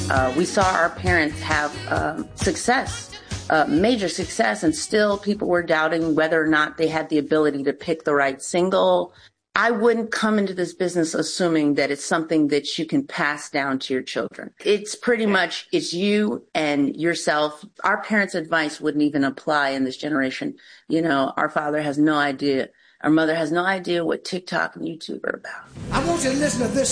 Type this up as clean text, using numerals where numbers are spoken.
We saw our parents have success, major success, and still people were doubting whether or not they had the ability to pick the right single. I wouldn't come into this business assuming that it's something that you can pass down to your children. It's pretty much, it's you and yourself. Our parents' advice wouldn't even apply in this generation. You know, our father has no idea. Our mother has no idea what TikTok and YouTube are about. I want you to listen to this